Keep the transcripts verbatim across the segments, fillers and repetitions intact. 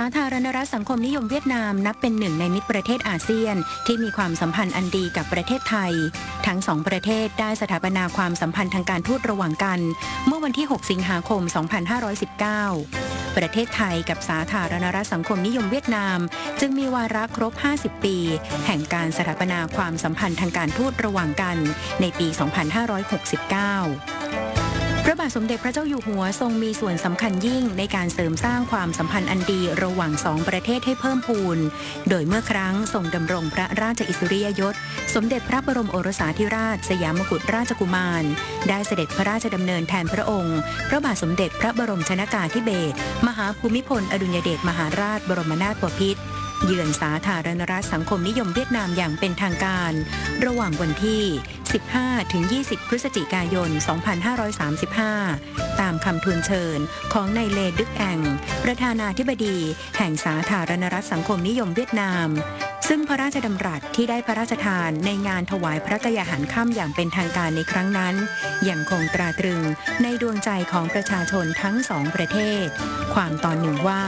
าธารณรัฐสังคมนิยมเวียดนามนับเป็นหนึ่งในมิตรประเทศอาเซียนที่มีความสัมพันธ์อันดีกับประเทศไทยทั้งสองประเทศได้สถาปนาความสัมพันธ์ทางการทูตระหว่างกันเมื่อวันที่หกสิงหาคมสองพันห้าร้อยสิบเก้าประเทศไทยกับสาธารณรัฐสังคมนิยมเวียดนามจึงมีวาระครบห้าสิบปีแห่งการสถาปนาความสัมพันธ์ทางการทูตระหว่างกันในปีสองพันห้าร้อยหกสิบเก้าพระบาทสมเด็จพระเจ้าอยู่หัวทรงมีส่วนสำคัญยิ่งในการเสริมสร้างความสัมพันธ์อันดีระหว่างสองประเทศให้เพิ่มพูนโดยเมื่อครั้งทรงดำรงพระราชอิสริยยศสมเด็จพระบรมโอรสาธิราชสยามกุฎราชกุมารได้เสด็จพระราชดำเนินแทนพระองค์พระบาทสมเด็จพระบรมชนกาธิเบศรมหาภูมิพลอดุลยเดชมหาราชบรมนาถบพิตรเยือนสาธารณรัฐสังคมนิยมเวียดนามอย่างเป็นทางการระหว่างวันที่ สิบห้าถึงยี่สิบ พฤศจิกายน สองพันห้าร้อยสามสิบห้า ตามคำทูลเชิญของนายเลดึกแองประธานาธิบดีแห่งสาธารณรัฐสังคมนิยมเวียดนามซึ่งพระราชดำรัสที่ได้พระราชทานในงานถวายพระกยาหารค่ำอย่างเป็นทางการในครั้งนั้นยังคงตราตรึงในดวงใจของประชาชนทั้งสองประเทศความตอนหนึ่งว่า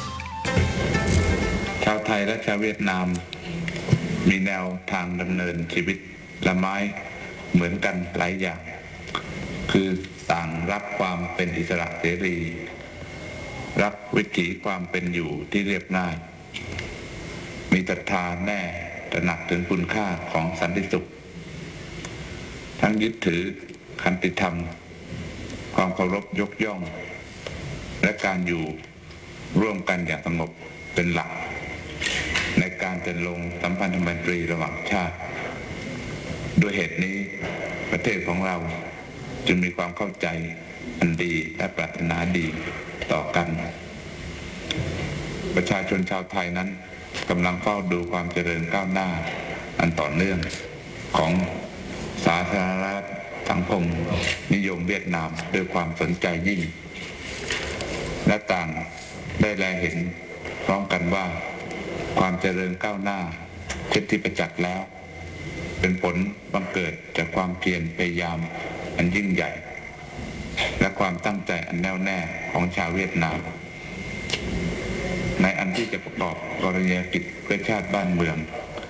ชาวไทยและชาวเวียดนามมีแนวทางดำเนินชีวิตละไม้เหมือนกันหลายอย่างคือต่างรับความเป็นอิสระเสรีรับวิถีความเป็นอยู่ที่เรียบง่ายมีศรัทธาแน่ตระหนักถึงคุณค่าของสันติสุขทั้งยึดถือขันติธรรมความเคารพยกย่องและการอยู่ร่วมกันอย่างสงบเป็นหลักในการดำรงสัมพันธไมตรีระหว่างชาติด้วยเหตุนี้ประเทศของเราจึงมีความเข้าใจอันดีและปรารถนาดีต่อกันประชาชนชาวไทยนั้นกำลังเฝ้าดูความเจริญก้าวหน้าอันต่อเนื่องของสาธารณรัฐสังคมนิยมเวียดนามด้วยความสนใจยิ่งและต่างได้แลเห็นพร้อมกันว่าความเจริญก้าวหน้าเช่นที่ประจักษ์แล้วเป็นผลบังเกิดจากความเพียรพยายามอันยิ่งใหญ่และความตั้งใจอันแน่วแน่ของชาวเวียดนามในอันที่จะประกอบกรณียกิจเพื่อชาติบ้านเมือง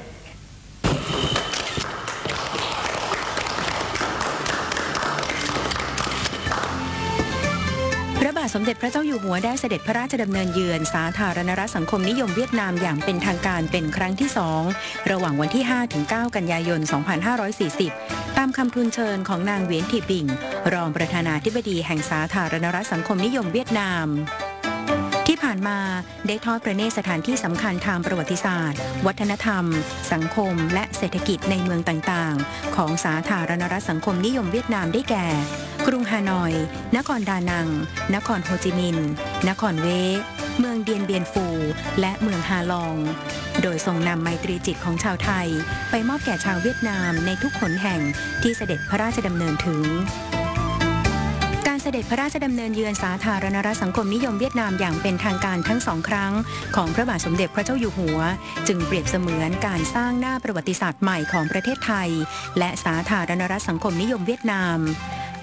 พระบาทสมเด็จพระเจ้าอยู่หัวได้เสด็จพระราชดำเนินเยือนสาธารณรัฐสังคมนิยมเวียดนามอย่างเป็นทางการเป็นครั้งที่สองระหว่างวันที่ ห้าถึงเก้า กันยายน สองพันห้าร้อยสี่สิบ ตามคำทูลเชิญของนางเหวียนถีบิ่งรองประธานาธิบดีแห่งสาธารณรัฐสังคมนิยมเวียดนามที่ผ่านมาได้ทอดพระเนตรสถานที่สำคัญทางประวัติศาสตร์วัฒนธรรมสังคมและเศรษฐกิจในเมืองต่างๆของสาธารณรัฐสังคมนิยมเวียดนามได้แก่กรุงฮานอย นครดานัง นครโฮจิมินห์ นครเว เมืองเดียนเบียนฟู และเมืองฮาลอง โดยทรงนำไมตรีจิตของชาวไทยไปมอบแก่ชาวเวียดนามในทุกหนแห่งที่เสด็จพระราชดำเนินถึงการเสด็จพระราชดำเนินเยือนสาธารณรัฐสังคมนิยมเวียดนามอย่างเป็นทางการทั้งสองครั้งของพระบาทสมเด็จพระเจ้าอยู่หัวจึงเปรียบเสมือนการสร้างหน้าประวัติศาสตร์ใหม่ของประเทศไทยและสาธารณรัฐสังคมนิยมเวียดนาม